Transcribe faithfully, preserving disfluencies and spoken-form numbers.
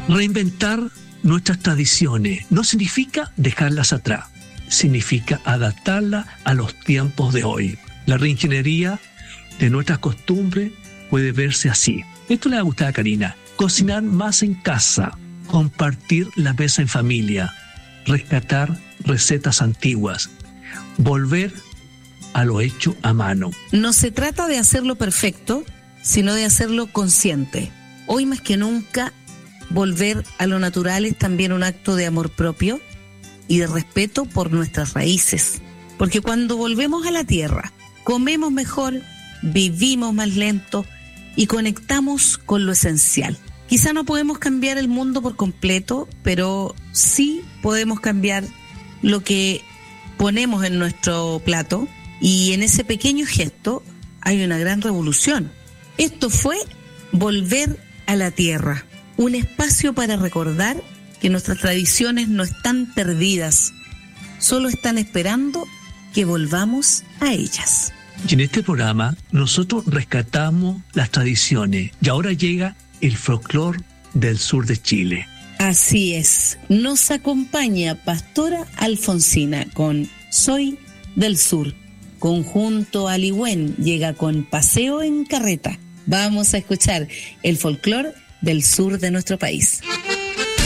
Reinventar nuestras tradiciones no significa dejarlas atrás, significa adaptarlas a los tiempos de hoy. La reingeniería de nuestras costumbres puede verse así. Esto le va a gustar a Karina. Cocinar más en casa, compartir la mesa en familia, rescatar recetas antiguas, volver a lo hecho a mano. No se trata de hacerlo perfecto, sino de hacerlo consciente. Hoy más que nunca, volver a lo natural es también un acto de amor propio y de respeto por nuestras raíces. Porque cuando volvemos a la tierra, comemos mejor, vivimos más lento y conectamos con lo esencial. Quizá no podemos cambiar el mundo por completo, pero sí podemos cambiar lo que ponemos en nuestro plato, y en ese pequeño gesto hay una gran revolución. Esto fue Volver a la Tierra, un espacio para recordar que nuestras tradiciones no están perdidas, solo están esperando que volvamos a ellas. Y en este programa nosotros rescatamos las tradiciones y ahora llega el folclore del sur de Chile. Así es, nos acompaña Pastora Alfonsina con Soy del Sur. Conjunto Aligüen llega con Paseo en Carreta. Vamos a escuchar el folclore del sur de nuestro país.